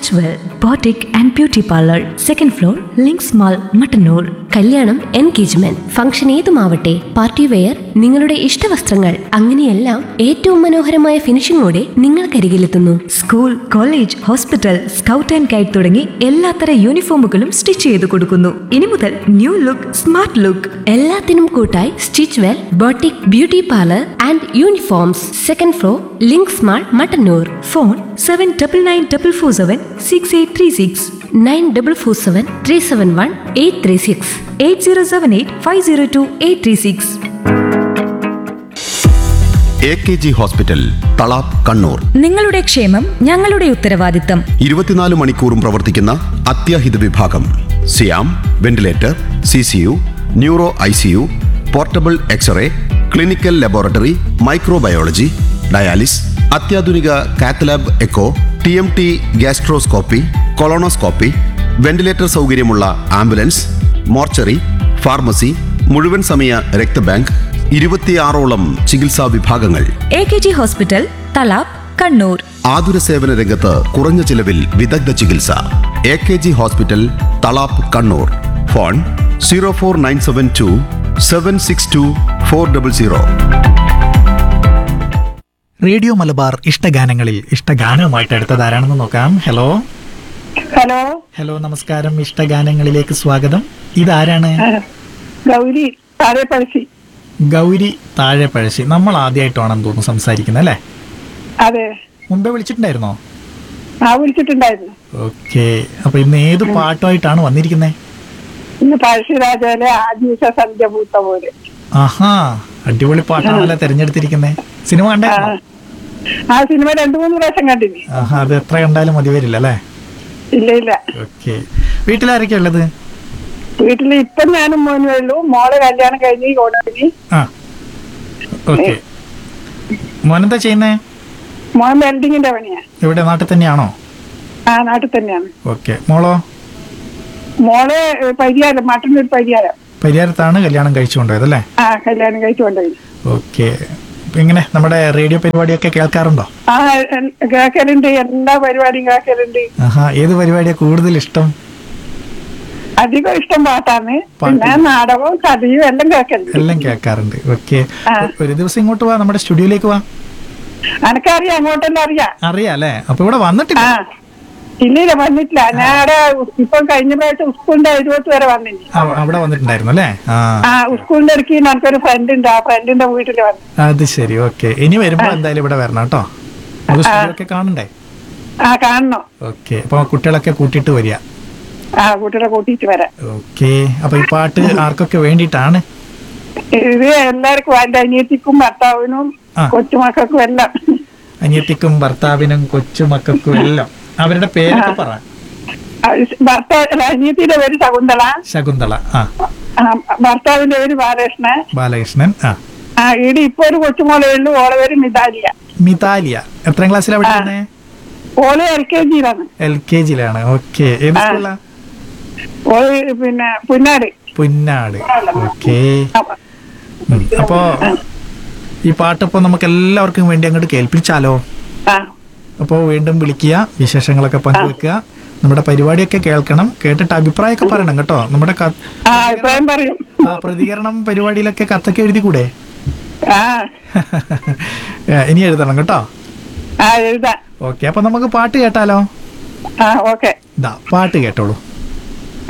Stitchwell boutique and beauty parlour, second floor, links mall, Mattannur. കല്യാണം, engagement, function ഏതുമാവട്ടെ, party wear, നിങ്ങളുടെ ഇഷ്ടവസ്ത്രങ്ങൾ, അങ്ങനെയെല്ലാം ഏറ്റവും മനോഹരമായ ഫിനിഷിംഗോടെ നിങ്ങൾക്കരികിലെത്തുന്നു. School, college, hospital, scout and guide തുടങ്ങി എല്ലാത്തര യൂണിഫോമുകളും സ്റ്റിച്ച് ചെയ്ത് കൊടുക്കുന്നു. ഇനി മുതൽ ന്യൂ ലുക്ക്, സ്മാർട്ട് ലുക്ക്. എല്ലാത്തിനും കൂട്ടായി stitch well boutique beauty parlour and uniforms, second floor, links mall, Mattannur. Phone 7999476836, 9447371836. 8078502836. AKG hospital, Thalap, Kannur. നിങ്ങളുടെ ക്ഷേമം ഞങ്ങളുടെ ഉത്തരവാദിത്തം. 24 മണിക്കൂറും പ്രവർത്തിക്കുന്ന അത്യാഹിത വിഭാഗം. സിയാം, ventilator, CCU, neuro ICU, portable x-ray, clinical laboratory, microbiology, dialysis, അത്യാധുനിക cath lab echo, TMT, gastroscopy, colonoscopy, ventilator സൗകര്യമുള്ള ആംബുലൻസ്, മോർച്ചറി, ഫാർമസി, മുഴുവൻ സമയ രക്തബാങ്ക്, 26ഓളം ചികിത്സാ വിഭാഗങ്ങൾ. AKG hospital, Thalap, Kannur. ആതുര സേവന രംഗത്ത് കുറഞ്ഞ ചിലവിൽ വിദഗ്ധ ചികിത്സ. AKG hospital, Thalap, Kannur. Phone 04972 762 400. Radio Malabar ഇഷ്ടഗാനങ്ങളിൽ ഇഷ്ടഗാനവുമായിട്ട് അടുത്തത് ആരാണെന്ന് നോക്കാം. ഹലോ ഹലോ ഹലോ നമസ്കാരം. ഇഷ്ടഗാനങ്ങളിലേക്ക് സ്വാഗതം. ഇതാരാണ്? ഗൗരി താഴെപ്പഴശ്ശി. ഗൗരി താഴെപ്പഴശ്ശി. നമ്മൾ ആദ്യമായിട്ടാണെന്ന് തോന്നുന്നു സംസാരിക്കുന്നത് അല്ലേ? അതെ. മുമ്പേ വിളിച്ചിട്ടുണ്ടായിരുന്നോ? വിളിച്ചിട്ടുണ്ടായിരുന്നു. ഓക്കെ. അപ്പൊ ഇന്ന് ഏത് പാട്ടുമായിട്ടാണ് വന്നിരിക്കുന്നത്? ഇന്ന് പഴശ്ശിരാജയിലെ ആദിവശ സന്ധ്യ പൂത്ത പോലെ. ആഹാ, അടിപൊളി പാട്ടാണല്ലോ തെരഞ്ഞെടുത്തിരിക്കുന്നത്. സിനിമ കണ്ടായിരുന്നോ? ആ സിനിമ 2-3 പ്രാവശ്യം കണ്ടിന്. ആഹാ, അത് എത്ര കണ്ടാലും മതി വരില്ല അല്ലേ? ഇല്ല ഇല്ല. ഓക്കെ. വീട്ടിലാരൊക്കെയാ ഉള്ളത്? വീട്ടില് ഇപ്പം ഞാനും മോനേ ഉള്ളൂ. മോളെ കല്യാണം കഴിഞ്ഞ് കോടതി. ആ, ഓക്കെ. മോനെന്താ ചെയ്യുന്നേ? മോൻ വെൽഡിങ്ങിന്റെ പണിയാ. ഇവിടെ നാട്ടിൽ തന്നെയാണോ? ആ, നാട്ടിൽ തന്നെയാണ്. ഓക്കെ. മോളോ? മോളെ പരിഹാരം, മട്ടന്നൂർ പരിഹാരം. പരിഹാരത്താണ് കല്യാണം കഴിച്ചുകൊണ്ടുപോയത് അല്ലേ? ആ, കല്യാണം കഴിച്ചുകൊണ്ടുപോയി. ഓക്കെ. എങ്ങനെ നമ്മുടെ റേഡിയോ പരിപാടിയൊക്കെ കേൾക്കാറുണ്ടോ? ആ, കേൾക്കലുണ്ട്. എല്ലാ പരിപാടിയും കേൾക്കലുണ്ട്. ആഹാ, ഏത് പരിപാടിയാ കൂടുതൽ ഇഷ്ടം? അധികം ഇഷ്ടം പാട്ടാണ്. പിന്നെ നാടകവും കഥയും എല്ലാം കേൾക്കലുണ്ട്. എല്ലാം കേൾക്കാറുണ്ട്. ഓക്കെ. ഒരു ദിവസം ഇങ്ങോട്ട് വാ, നമ്മുടെ സ്റ്റുഡിയോയിലേക്ക് വാ. അനക്കറിയാം, അങ്ങോട്ടെല്ലാം അറിയാം. അറിയാം അല്ലേ? അപ്പൊ ഇവിടെ വന്നിട്ടില്ല? ഇല്ല, വന്നിട്ടില്ല. ഞാനവിടെ ഇപ്പം കഴിഞ്ഞ പ്രാവശ്യം സ്കൂളിന്റെ 20 വരെ വന്നില്ല. അവിടെ വന്നിട്ടുണ്ടായിരുന്നു അല്ലേ? സ്കൂളിന്റെ ഇടയ്ക്ക് എനിക്കൊരു ഫ്രണ്ട് ഉണ്ട്. ആ ഫ്രണ്ടിന്റെ വീട്ടിൽ വന്നു. അത് ശരി. ഓക്കെ. ഇനി വരുമ്പോ എന്തായാലും ഇവിടെ വരണം കേട്ടോ. നമുക്ക് സ്റ്റുഡിയോ ഒക്കെ കാണണ്ടേ? കാണണം. ഓക്കെ. അപ്പൊ കുട്ടികളൊക്കെ കൂട്ടിയിട്ട് വരിക. കുട്ടികളെ കൂട്ടിയിട്ട് വരാം. ഓക്കെ. അപ്പൊ ഈ പാട്ട് ആർക്കൊക്കെ വേണ്ടിയിട്ടാണ്? ഇത് എല്ലാവർക്കും, എന്റെ അനിയത്തിക്കും ഭർത്താവിനും കൊച്ചുമക്കൾക്കും എല്ലാം. അനിയത്തിക്കും ഭർത്താവിനും കൊച്ചുമക്കൾക്കും എല്ലാം. അവരുടെ പേരൊക്കെ പറ. അനിയത്തിന്റെ പേര് ശകുന്തള. ശകുന്തള. ഭർത്താവിന്റെ പേര് ബാലകൃഷ്ണൻ. ബാലകൃഷ്ണൻ. ഈട് ഇപ്പൊ ഒരു കൊച്ചുമോളേ ഉള്ളൂ. ഓളെ പേര് മിതാലിയ. മിതാലിയ. എത്രാം ക്ലാസ്സിലാണ് പഠിക്കുന്നത്? ഓള് LKG-യിലാണ്. LKG-യിലാണ്. ഓക്കെ. ഏത് സ്കൂളിലാ? ഓള് പിന്നെ പുന്നാട്. പുന്നാട്. ഓക്കെ. അപ്പോ ഈ പാട്ടിപ്പോ നമുക്ക് എല്ലാവർക്കും വേണ്ടി അങ്ങോട്ട് കേൾപ്പിച്ചാലോ? അപ്പോൾ വീണ്ടും വിളിക്കുക, വിശേഷങ്ങളൊക്കെ പങ്കുവെക്കുക. നമ്മുടെ പരിപാടിയൊക്കെ കേൾക്കണം. കേട്ടിട്ട് അഭിപ്രായമൊക്കെ പറയണം കേട്ടോ. നമ്മുടെ പ്രതികരണം പരിപാടിയിലൊക്കെ കത്തൊക്കെ എഴുതി കൂടെ? ഇനി എഴുതണം കേട്ടോ. എഴുതാം. ഓക്കെ. അപ്പൊ നമുക്ക് പാട്ട് കേട്ടാലോ? ഓക്കെ. പാട്ട് കേട്ടോളൂ.